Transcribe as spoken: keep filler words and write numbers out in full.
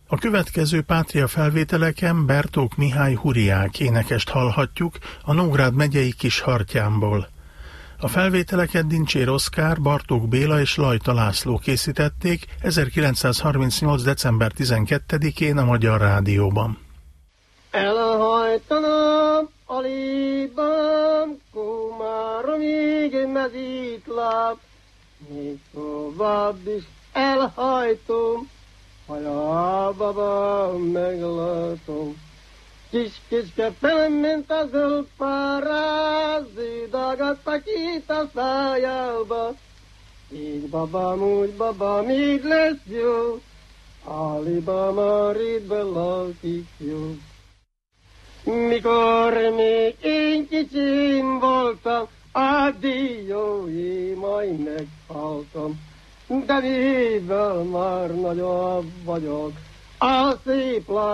A következő Pátria felvételeken Bertók Mihály Huriák énekest hallhatjuk a Nógrád megyei Kishartyánból. A felvételeket Dincsér Oszkár, Bartók Béla és Lajta László készítették ezerkilencszázharmincnyolc. december tizenkettedikén a Magyar Rádióban. Elhajtanom alibam, Komáromig mezítláb, még tovább is elhajtom, hajába meglátom. Kis kicske felment az ölpára, zűdagat itt a szájába. Így babám, úgy babám, így lesz jó, Aliba már itt belakik jó. Mikor még én kicsim voltam, a diói majd meghaltam. De mivel már nagyobb vagyok, a szép lány